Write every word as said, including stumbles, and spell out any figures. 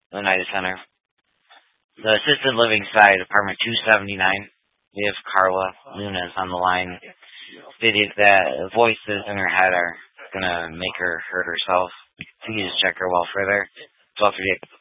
Oneida Center. The assisted living side, apartment two seventy-nine. We have Carla Nunes on the line. Stated that voices in her head are gonna make her hurt herself. Please check her well further. twelve thirty-eight.